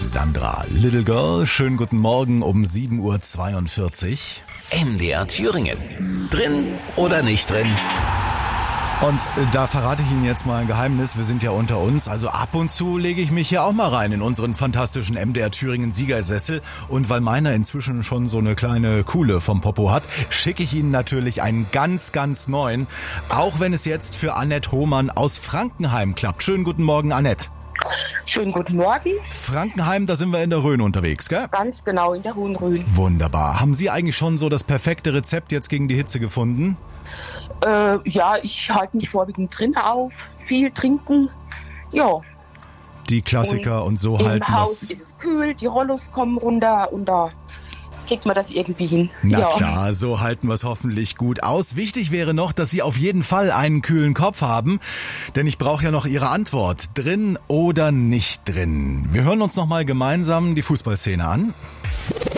Sandra. Little Girl, schönen guten Morgen um 7:42 Uhr. MDR Thüringen. Drin oder nicht drin? Und da verrate ich Ihnen jetzt mal ein Geheimnis, wir sind ja unter uns, also ab und zu lege ich mich hier auch mal rein in unseren fantastischen MDR Thüringen Siegersessel und weil meiner inzwischen schon so eine kleine Kuhle vom Popo hat, schicke ich Ihnen natürlich einen ganz, ganz neuen, auch wenn es jetzt für Annette Hohmann aus Frankenheim klappt. Schönen guten Morgen, Annette. Schönen guten Morgen. Frankenheim, da sind wir in der Rhön unterwegs, gell? Ganz genau, in der Hohen Rhön. Wunderbar. Haben Sie eigentlich schon so das perfekte Rezept jetzt gegen die Hitze gefunden? Ja, ich halte mich vorwiegend drin auf, viel trinken, ja. Die Klassiker und so halten im Haus ist es kühl, die Rollos kommen runter und da kriegt man das irgendwie hin. Na klar, so halten wir es hoffentlich gut aus. Wichtig wäre noch, dass Sie auf jeden Fall einen kühlen Kopf haben, denn ich brauche ja noch Ihre Antwort. Drin oder nicht drin? Wir hören uns nochmal gemeinsam die Fußballszene an.